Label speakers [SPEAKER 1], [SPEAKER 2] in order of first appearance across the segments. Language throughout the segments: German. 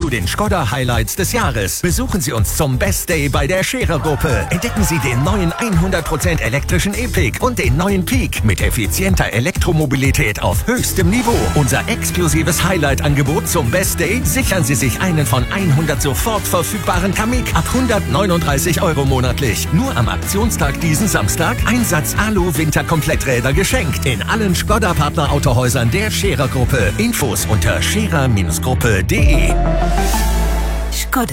[SPEAKER 1] zu den Skoda Highlights des Jahres. Besuchen Sie uns zum Best Day bei der Scherer-Gruppe. Entdecken Sie den neuen 100% elektrischen E-Pick und den neuen Peak mit effizienter Elektromobilität auf höchstem Niveau. Unser exklusives Highlight-Angebot zum Best Day: sichern Sie sich einen von 100 sofort verfügbaren Kamiq ab 139 € monatlich. Nur am Aktionstag diesen Samstag Einsatz Alu-Winter-Kompletträder geschenkt. In allen Skoda-Partner-Autohäusern der Scherer-Gruppe. Infos unter scherer-gruppe.de.
[SPEAKER 2] Skoda.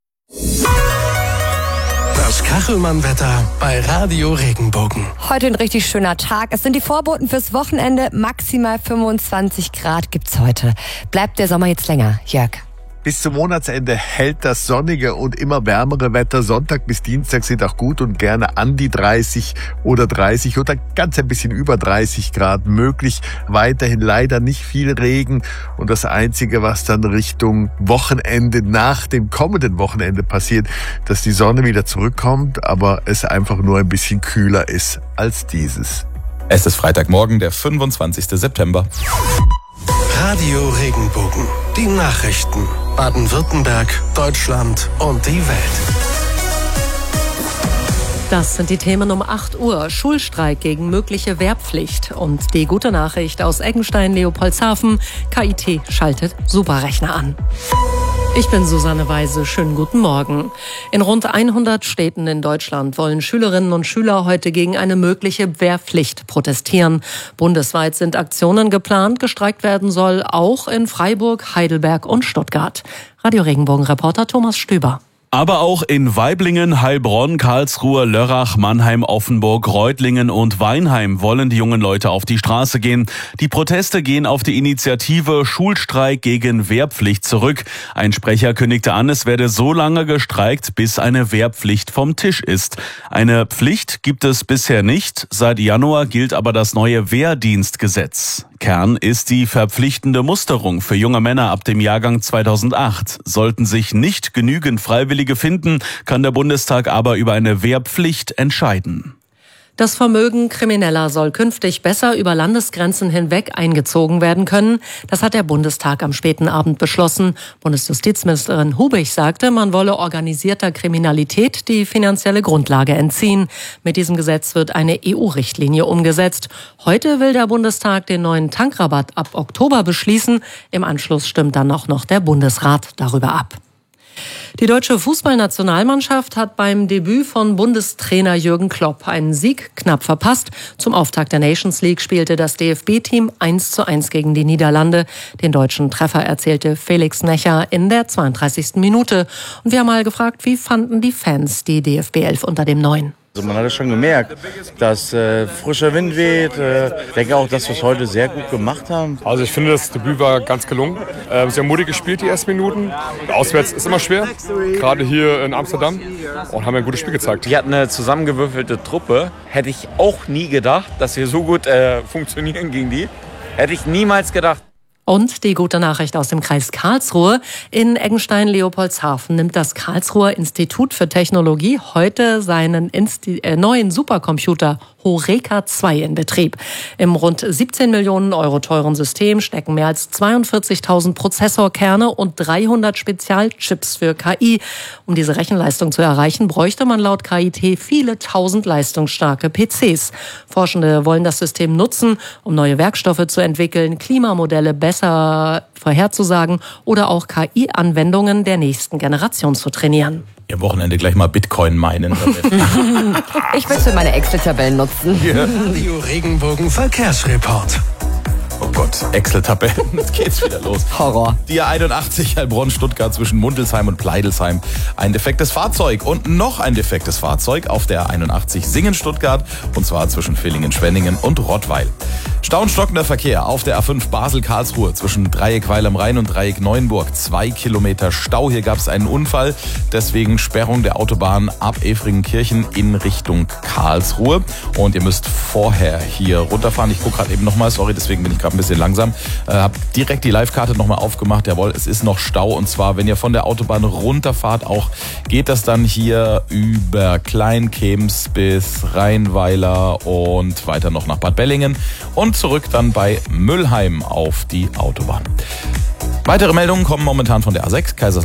[SPEAKER 3] Das Kachelmann-Wetter bei Radio Regenbogen.
[SPEAKER 4] Heute ein richtig schöner Tag. Es sind die Vorboten fürs Wochenende. Maximal 25 Grad gibt's heute. Bleibt der Sommer jetzt länger, Jörg?
[SPEAKER 5] Bis zum Monatsende hält das sonnige und immer wärmere Wetter. Sonntag bis Dienstag sind auch gut und gerne an die 30 oder 30 oder ganz ein bisschen über 30 Grad möglich. Weiterhin leider nicht viel Regen. Und das Einzige, was dann Richtung Wochenende nach dem kommenden Wochenende passiert, dass die Sonne wieder zurückkommt, aber es einfach nur ein bisschen kühler ist als dieses.
[SPEAKER 6] Es ist Freitagmorgen, der 25. September.
[SPEAKER 3] Radio Regenbogen. Die Nachrichten. Baden-Württemberg, Deutschland und die Welt.
[SPEAKER 7] Das sind die Themen um 8 Uhr. Schulstreik gegen mögliche Wehrpflicht. Und die gute Nachricht aus Eggenstein-Leopoldshafen. KIT schaltet Superrechner an. Ich bin Susanne Weise. Schönen guten Morgen. In rund 100 Städten in Deutschland wollen Schülerinnen und Schüler heute gegen eine mögliche Wehrpflicht protestieren. Bundesweit sind Aktionen geplant. Gestreikt werden soll auch in Freiburg, Heidelberg und Stuttgart. Radio Regenbogen-Reporter Thomas Stüber.
[SPEAKER 8] Aber auch in Waiblingen, Heilbronn, Karlsruhe, Lörrach, Mannheim, Offenburg, Reutlingen und Weinheim wollen die jungen Leute auf die Straße gehen. Die Proteste gehen auf die Initiative Schulstreik gegen Wehrpflicht zurück. Ein Sprecher kündigte an, es werde so lange gestreikt, bis eine Wehrpflicht vom Tisch ist. Eine Pflicht gibt es bisher nicht. Seit Januar gilt aber das neue Wehrdienstgesetz. Kern ist die verpflichtende Musterung für junge Männer ab dem Jahrgang 2008. Sollten sich nicht genügend Freiwillige finden, kann der Bundestag aber über eine Wehrpflicht entscheiden.
[SPEAKER 7] Das Vermögen Krimineller soll künftig besser über Landesgrenzen hinweg eingezogen werden können. Das hat der Bundestag am späten Abend beschlossen. Bundesjustizministerin Hubig sagte, man wolle organisierter Kriminalität die finanzielle Grundlage entziehen. Mit diesem Gesetz wird eine EU-Richtlinie umgesetzt. Heute will der Bundestag den neuen Tankrabatt ab Oktober beschließen. Im Anschluss stimmt dann auch noch der Bundesrat darüber ab. Die deutsche Fußballnationalmannschaft hat beim Debüt von Bundestrainer Jürgen Klopp einen Sieg knapp verpasst. Zum Auftakt der Nations League spielte das DFB-Team 1:1 gegen die Niederlande. Den deutschen Treffer erzielte Felix Necher in der 32. Minute. Und wir haben mal gefragt, wie fanden die Fans die DFB 11 unter dem Neuen?
[SPEAKER 9] Also man hat es schon gemerkt, dass frischer Wind weht. Ich denke auch, dass wir es heute sehr gut gemacht haben.
[SPEAKER 10] Also ich finde, das Debüt war ganz gelungen. Sehr mutig gespielt die ersten Minuten. Auswärts ist immer schwer, gerade hier in Amsterdam. Und haben ein gutes Spiel gezeigt.
[SPEAKER 11] Die hatten eine zusammengewürfelte Truppe. Hätte ich auch nie gedacht, dass wir so gut funktionieren gegen die. Hätte ich niemals gedacht.
[SPEAKER 7] Und die gute Nachricht aus dem Kreis Karlsruhe. In Eggenstein-Leopoldshafen nimmt das Karlsruher Institut für Technologie heute seinen neuen Supercomputer Horeca 2 in Betrieb. Im rund 17 Millionen Euro teuren System stecken mehr als 42.000 Prozessorkerne und 300 Spezialchips für KI. Um diese Rechenleistung zu erreichen, bräuchte man laut KIT viele tausend leistungsstarke PCs. Forschende wollen das System nutzen, um neue Werkstoffe zu entwickeln, Klimamodelle besser vorherzusagen oder auch KI-Anwendungen der nächsten Generation zu trainieren.
[SPEAKER 6] Am Wochenende gleich mal Bitcoin meinen.
[SPEAKER 4] Ich will für meine Excel-Tabellen nutzen.
[SPEAKER 3] Radio Regenbogen Verkehrsreport.
[SPEAKER 6] Oh Gott, Excel-Tabellen, jetzt geht's wieder los.
[SPEAKER 4] Horror.
[SPEAKER 6] Die A81 Heilbronn-Stuttgart zwischen Mundelsheim und Pleidelsheim. Ein defektes Fahrzeug und noch ein defektes Fahrzeug auf der A81 Singen-Stuttgart und zwar zwischen Villingen-Schwenningen und Rottweil. Stau und stockender Verkehr auf der A5 Basel-Karlsruhe zwischen Dreieck Weil am Rhein und Dreieck Neuenburg. 2 Kilometer Stau. Hier gab es einen Unfall. Deswegen Sperrung der Autobahn ab Efringenkirchen in Richtung Karlsruhe. Und ihr müsst vorher hier runterfahren. Ich gucke gerade eben nochmal, sorry, deswegen bin ich gerade ein bisschen langsam. Hab direkt die Live-Karte nochmal aufgemacht. Jawohl, es ist noch Stau. Und zwar, wenn ihr von der Autobahn runterfahrt, auch geht das dann hier über Kleinkems bis Rheinweiler und weiter noch nach Bad Bellingen und zurück dann bei Müllheim auf die Autobahn. Weitere Meldungen kommen momentan von der A6,